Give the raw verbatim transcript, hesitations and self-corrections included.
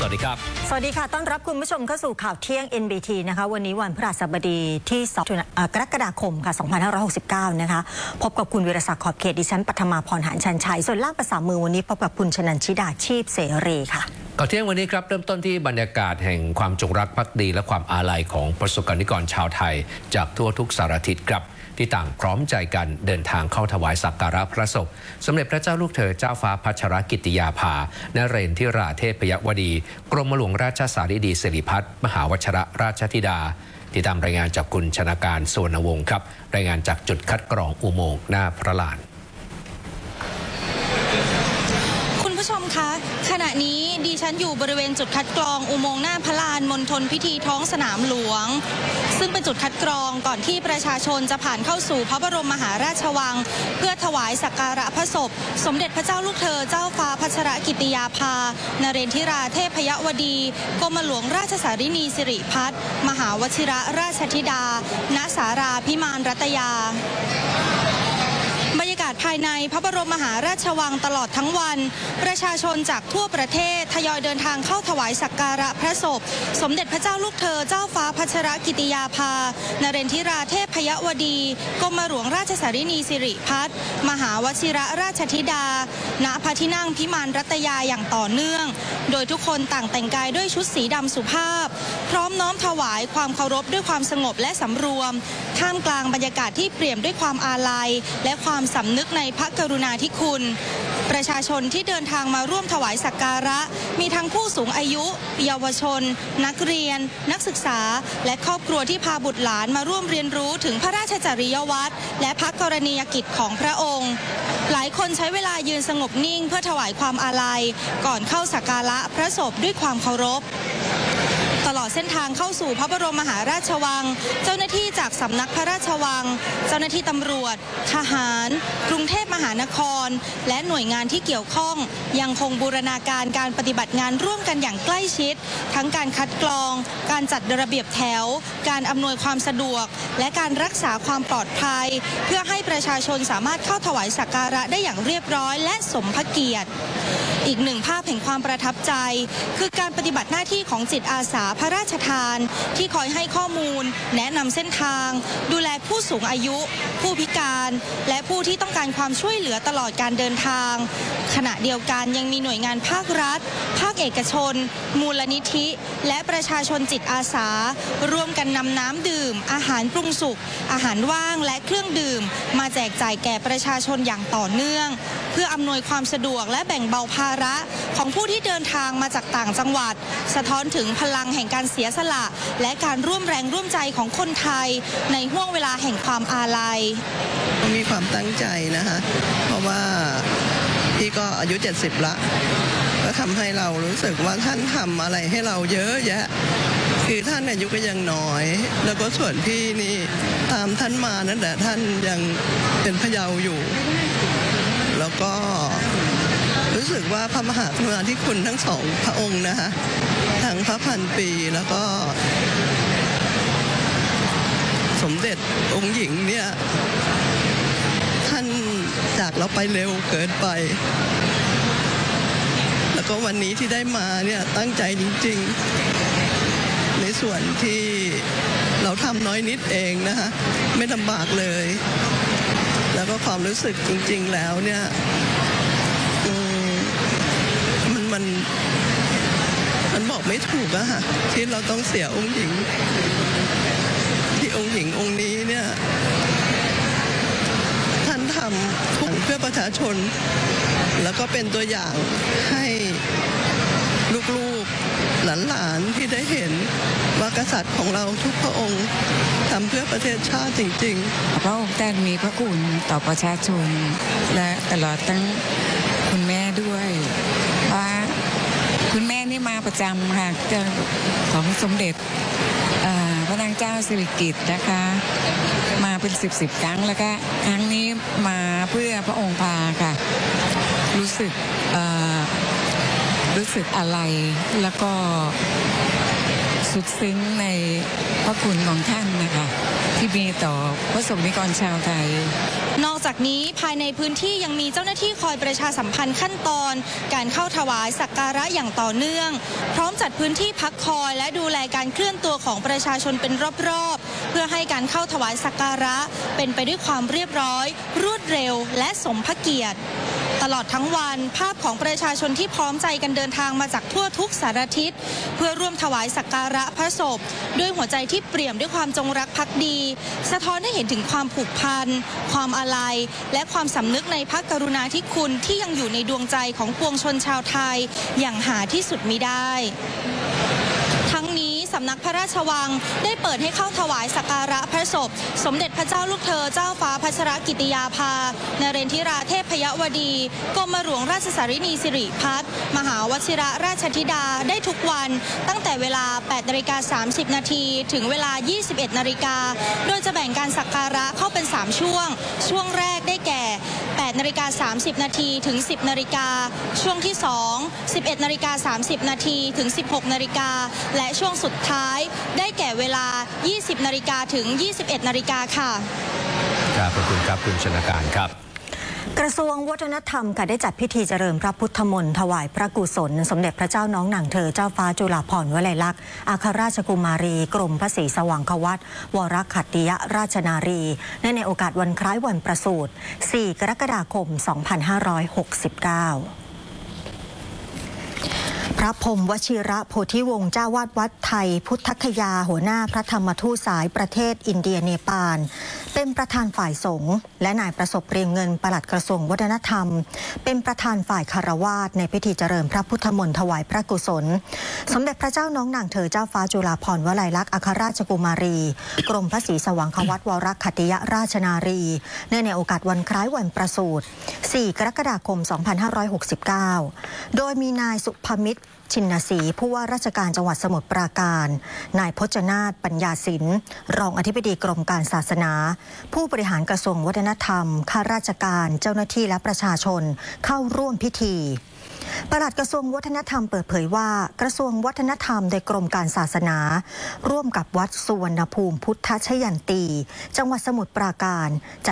วัสดีครับสวัสดีค่ะต้อนรับคุณผู้ชมเข้าสู่ข่าวเที่ยง เอ็น บี ที นะคะวันนี้วันพฤหัสบดีที่สองกรกฎาคมค่ะสองพันห้าร้อยหกสิบเก้านะคะพบกับคุณวิรศักดิ์ขอบเขตดิฉันปัทมาพรหานชันชัยส่วนล่างภาษามือวันนี้พบกับคุณชนันชิดาชีพเสรีค่ะข่าวเที่ยงวันนี้ครับเริ่มต้นที่บรรยากาศแห่งความจงรักภักดีและความอาลัยของประสบกรณิกรชาวไทยจากทั่วทุกสารทิศครับที่ต่างพร้อมใจกันเดินทางเข้าถวายสักการะพระศพสมเด็จพระเจ้าลูกเธอเจ้าฟ้าพัชรกิติยาภานเรนทิราเทพยวดีกรมหลวงราชสารีดีสิริพัฒน์มหาวชิรราชธิดาติดตามรายงานจากคุณชนาการสวนวงศ์ครับรายงานจากจุดคัดกรองอุโมงค์หน้าพระลานคุณผู้ชมคะขณะนี้ดิฉันอยู่บริเวณจุดคัดกรองอุโมงค์หน้าพระลานมณฑลพิธีท้องสนามหลวงซึ่งเป็นจุดคัดกรองก่อนที่ประชาชนจะผ่านเข้าสู่พระบรมมหาราชวังเพื่อถวายสักการะพระศพสมเด็จพระเจ้าลูกเธอเจ้าฟ้าพัชรกิติยาภานเรนทิราเทพยวดีกรมหลวงราชสารินีสิริพัฒน์มหาวชิรราชธิดาณศาลาพิมานรัตยาบรรยากาศภายในพระบรมมหาราชวังตลอดทั้งวันประชาชนจากทั่วประเทศทยอยเดินทางเข้าถวายสักการะพระศพสมเด็จพระเจ้าลูกเธอเจ้าฟ้าพัชรกิติยาภานเรนทิราเทพยวดีกรมหลวงราชสารินีสิริพัฒน์มหาวชิรราชธิดาณพระที่นั่งพิมานรัตยาอย่างต่อเนื่องโดยทุกคนต่างแต่งกายด้วยชุดสีดำสุภาพพร้อมน้อมถวายความเคารพด้วยความสงบและสำรวมท่ามกลางบรรยากาศที่เปี่ยมด้วยความอาลัยและความสำนึกในพระกรุณาธิคุณประชาชนที่เดินทางมาร่วมถวายสักการะมีทั้งผู้สูงอายุเยาวชนนักเรียนนักศึกษาและครอบครัวที่พาบุตรหลานมาร่วมเรียนรู้ถึงพระราชจริยวัตรและพระกรณียกิจของพระองค์หลายคนใช้เวลายืนสงบนิ่งเพื่อถวายความอาลัยก่อนเข้าสักการะพระศพด้วยความเคารพตลอดเส้นทางเข้าสู่พระบรมมหาราชวังเจ้าหน้าที่จากสำนักพระราชวังเจ้าหน้าที่ตำรวจทหารกรุงเทพมหานครและหน่วยงานที่เกี่ยวข้องยังคงบูรณาการการปฏิบัติงานร่วมกันอย่างใกล้ชิดทั้งการคัดกรองการจัดระเบียบแถวการอำนวยความสะดวกและการรักษาความปลอดภัยเพื่อให้ประชาชนสามารถเข้าถวายสักการะได้อย่างเรียบร้อยและสมพระเกียรติอีกหนึ่งภาพแห่งความประทับใจคือการปฏิบัติหน้าที่ของจิตอาสาพระราชทานที่คอยให้ข้อมูลแนะนำเส้นทางดูแลผู้สูงอายุผู้พิการและผู้ที่ต้องการความช่วยเหลือตลอดการเดินทางขณะเดียวกันยังมีหน่วยงานภาครัฐภาคเอกชนมูลนิธิและประชาชนจิตอาสาร่วมกันนำน้ำดื่มอาหารปรุงสุกอาหารว่างและเครื่องดื่มมาแจกจ่ายแก่ประชาชนอย่างต่อเนื่องเพื่ออำนวยความสะดวกและแบ่งเบาภาระของผู้ที่เดินทางมาจากต่างจังหวัดสะท้อนถึงพลังแห่งการเสียสละและการร่วมแรงร่วมใจของคนไทยในห่วงเวลาแห่งความอาลัยมีความตั้งใจนะคะเพราะว่าพี่ก็อายุเจ็ดสิบละก็ทำให้เรารู้สึกว่าท่านทำอะไรให้เราเยอะแยะคือท่านอายุก็ยังน้อยแล้วก็ส่วนพี่นี่ตามท่านมานั่นแหละท่านยังเป็นพระเยาว์อยู่แล้วก็รู้สึกว่าพระมหากรุณาธิคุณทั้งสองพระองค์นะคะทั้งพระพันปีแล้วก็สมเด็จองค์หญิงเนี่ยท่านจากเราไปเร็วเกินไปแล้วก็วันนี้ที่ได้มาเนี่ยตั้งใจจริงๆในส่วนที่เราทำน้อยนิดเองนะคะไม่ลำบากเลยแล้วก็ความรู้สึกจริงๆแล้วเนี่ยมันมันมันบอกไม่ถูกอะค่ะที่เราต้องเสียองค์หญิงที่องค์หญิงองค์นี้เนี่ยท่านทำทุกเพื่อประชาชนแล้วก็เป็นตัวอย่างให้ลูกๆหลานๆที่ได้เห็นว่ากษัตริย์ของเราทุกพระองค์ทำเพื่อประเทศชาติจริงๆพระองค์ท่านมีพระคุณต่อประชาชนและตลอดทั้งคุณแม่ด้วยว่าคุณแม่นี่มาประจำค่ะของสมเด็จพระนางเจ้าสิริกิติ์นะคะมาเป็นสิบสิบครั้งแล้วก็ครั้งนี้มาเพื่อพระองค์พาค่ะรู้สึกรู้สึกอะไรแล้วก็สุดซึ้งในพระคุณของท่านนะคะทที่มีต่อพระสงฆ์นิกรชาวไทยนอกจากนี้ภายในพื้นที่ยังมีเจ้าหน้าที่คอยประชาสัมพันธ์ขั้นตอนการเข้าถวายสักการะอย่างต่อเนื่องพร้อมจัดพื้นที่พักคอยและดูแลการเคลื่อนตัวของประชาชนเป็นรอบๆเพื่อให้การเข้าถวายสักการะเป็นไปด้วยความเรียบร้อยรวดเร็วและสมพระเกียรติตลอดทั้งวันภาพของประชาชนที่พร้อมใจกันเดินทางมาจากทั่วทุกสารทิศเพื่อร่วมถวายสักการะพระศพด้วยหัวใจที่เปี่ยมด้วยความจงรักภักดีสะท้อนให้เห็นถึงความผูกพันความอาลัยและความสำนึกในพระกรุณาธิคุณที่ยังอยู่ในดวงใจของปวงชนชาวไทยอย่างหาที่สุดมิได้ทั้งนี้สำนักพระราชวังได้เปิดให้เข้าถวายสักการะพระศพสมเด็จพระเจ้าลูกเธอเจ้าฟ้าพัชรกิติยาภานเรนทิราเทพยวดีกรมหลวงราชสารินีสิริพัฒน์มหาวชิระราชธิดาได้ทุกวันตั้งแต่เวลา แปดนาฬิกาสามสิบ นาทีถึงเวลา ยี่สิบเอ็ด นาฬิกาโดยจะแบ่งการสักการะเข้าเป็นสามช่วงช่วงแรกได้แก่ แปดนาฬิกาสามสิบ นาทีถึง สิบ นาฬิกาช่วงที่สอง สิบเอ็ด นาฬิกาสามสิบ นาทีถึง สิบหก นาฬิกาและช่วงสุดท้ายได้แก่เวลา ยี่สิบ นาฬิกาถึง ยี่สิบเอ็ด นาฬิกาค่ะครับขอบคุณครับคุณชนการครับกระทรวงวัฒนธรรมค่ะได้จัดพิธีเจริญพระพุทธมนต์ถวายพระกุศลสมเด็จพระเจ้าน้องนางเธอเจ้าฟ้าจุฬาภรณ์วลัยลักษณ์อัครราชกุมารีกรมพระศรีสว่างควัตรวรขัตติยราชนารีเนื่องในโอกาสวันคล้ายวันประสูติสี่กรกฎาคมสองพันห้าร้อยหกสิบเก้าพระพรหมวชิระโพธิวงศ์เจ้าวาดวัดไทยพุทธคยาหัวหน้าพระธรรมทูตสายประเทศอินเดียเนปาลเป็นประธานฝ่ายสงฆ์และนายประสบเรียงเงินปลัดกระทรวงวัฒนธรรมเป็นประธานฝ่ายคารวาสในพิธีเจริญพระพุทธมนต์ถวายพระกุศลสมเด็จพระเจ้าน้องนางเธอเจ้าฟ้าจุฬาภรณ์วลัยลักษณ์อัครราชกุมารีกรมพระศรีสว่างควัตรวรขัตติยราชนารีเนื่องในโอกาสวันคล้ายวันประสูติสี่กรกฎาคมสองพันห้าร้อยหกสิบเก้าโดยมีนายสุภมิตรชินศรีผู้ว่าราชการจังหวัดสมุทรปราการนายพจนาถปัญญาศิลป์รองอธิบดีกรมการศาสนาผู้บริหารกระทรวงวัฒนธรรมข้าราชการเจ้าหน้าที่และประชาชนเข้าร่วมพิธีปลัดกระทรวงวัฒนธรรมเปิดเผยว่ากระทรวงวัฒนธรรมโดยกรมการศาสนาร่วมกับวัดสุวรรณภูมิพุทธชยันตีจังหวัดสมุทรปราการ